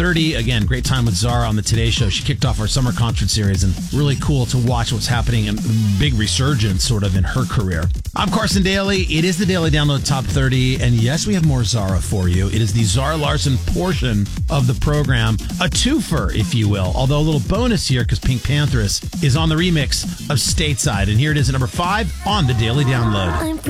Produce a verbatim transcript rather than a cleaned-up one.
thirty. Again, great time with Zara on the Today Show. She kicked off our summer concert series, and really cool to watch what's happening and big resurgence sort of in her career. I'm Carson Daly. It is the Daily Download Top thirty, and yes, we have more Zara for you. It is the Zara Larson portion of the program, a twofer, if you will, although a little bonus here because Pink Panthers is on the remix of Stateside, and here it is at number five on the Daily Download.